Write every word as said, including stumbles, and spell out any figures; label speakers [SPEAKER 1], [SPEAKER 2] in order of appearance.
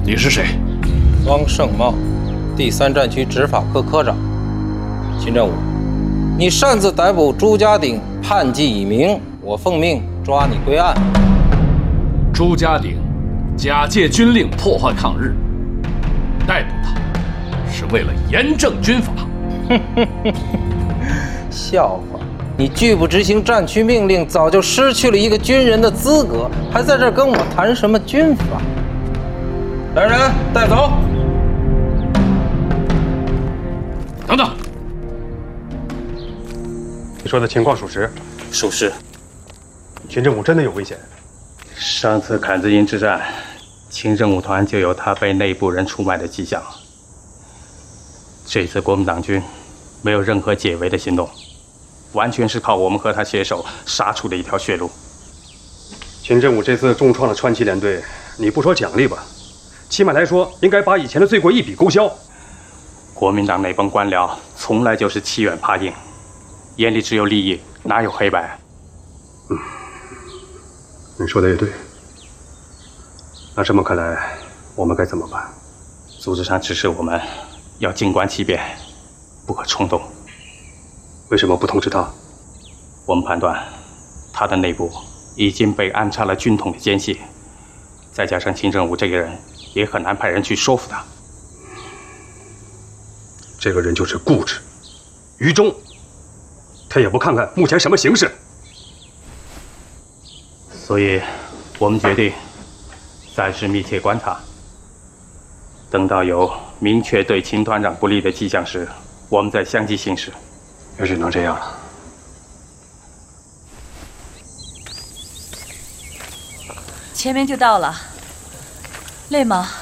[SPEAKER 1] 你是谁？
[SPEAKER 2] 汪胜茂，第三战区执法科科长。秦振武，你擅自逮捕朱家鼎，叛纪已明，我奉命抓你归案。
[SPEAKER 1] 朱家鼎假借军令破坏抗日，逮捕他是为了严正军法。
[SPEAKER 2] 笑话！你拒不执行战区命令，早就失去了一个军人的资格，还在这儿跟我谈什么军法？来人，带走！
[SPEAKER 1] 等等，
[SPEAKER 3] 你说的情况属实？
[SPEAKER 4] 属实。
[SPEAKER 3] 秦振武真的有危险？
[SPEAKER 4] 上次坎子营之战，秦振武团就有他被内部人出卖的迹象。这次国民党军没有任何解围的行动，完全是靠我们和他携手杀出的一条血路。
[SPEAKER 3] 秦振武这次重创了川崎联队，你不说奖励吧，起码来说应该把以前的罪过一笔勾销。
[SPEAKER 4] 国民党那帮官僚从来就是欺软怕硬，眼里只有利益，哪有黑白？
[SPEAKER 3] 嗯，你说的也对。那这么看来，我们该怎么办？
[SPEAKER 4] 组织上指示我们要静观其变，不可冲动。
[SPEAKER 3] 为什么不通知他？
[SPEAKER 4] 我们判断，他的内部已经被安插了军统的奸细，再加上秦振武这个人，也很难派人去说服他。
[SPEAKER 3] 这个人就是固执、愚忠，他也不看看目前什么形势。
[SPEAKER 4] 所以，我们决定暂时密切观察，等到有明确对秦团长不利的迹象时，我们再相继行事。
[SPEAKER 3] 也只能这样了。
[SPEAKER 5] 前面就到了，累吗？